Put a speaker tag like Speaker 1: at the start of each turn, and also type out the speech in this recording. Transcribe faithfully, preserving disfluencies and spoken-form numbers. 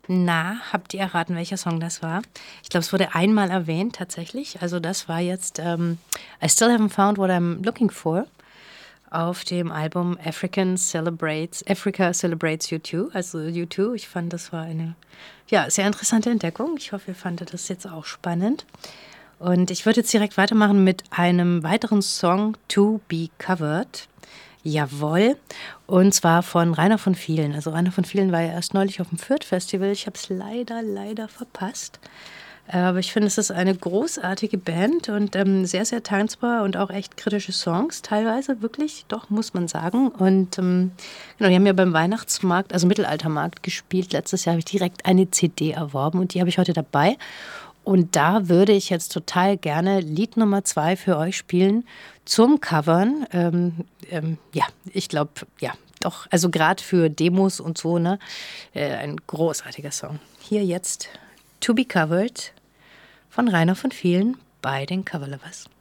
Speaker 1: Na, habt ihr erraten, welcher Song das war? Ich glaube, es wurde einmal erwähnt tatsächlich. Also das war jetzt ähm, I Still Haven't Found What I'm Looking For auf dem Album African Celebrates, Africa Celebrates U zwei, also U zwei. Ich fand, das war eine ja, sehr interessante Entdeckung. Ich hoffe, ihr fandet das jetzt auch spannend. Und ich würde jetzt direkt weitermachen mit einem weiteren Song, To Be Covered. Jawohl. Und zwar von Rainer von Vielen. Also Rainer von Vielen war ja erst neulich auf dem Fürth-Festival. Ich habe es leider, leider verpasst. Aber ich finde, es ist eine großartige Band und ähm, sehr, sehr tanzbar und auch echt kritische Songs teilweise, wirklich, doch, muss man sagen. Und ähm, genau, die haben ja beim Weihnachtsmarkt, also Mittelaltermarkt gespielt. Letztes Jahr habe ich direkt eine C D erworben und die habe ich heute dabei. Und da würde ich jetzt total gerne Lied Nummer zwei für euch spielen zum Covern. Ähm, ähm, ja, ich glaube, ja, doch, also gerade für Demos und so, ne, äh, ein großartiger Song. Hier jetzt To Be Covered von Rainer von Vielen bei den Coverlovers.